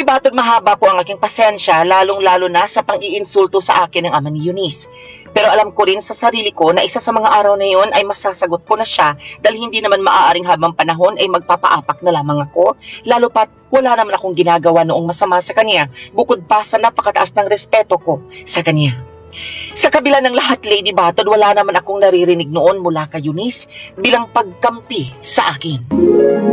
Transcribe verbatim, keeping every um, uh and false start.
Batod mahaba po ang aking pasensya, lalong-lalo na sa pang-iinsulto sa akin ng ama ni Eunice. Pero alam ko rin sa sarili ko na isa sa mga araw na yon ay masasagot ko na siya dahil hindi naman maaaring habang panahon ay magpapaapak na lamang ako, lalo pat wala naman akong ginagawa noong masama sa kanya, bukod pa sa napakataas ng respeto ko sa kanya. Sa kabila ng lahat, Lady Batod, wala naman akong naririnig noon mula kay Eunice bilang pagkampi sa akin.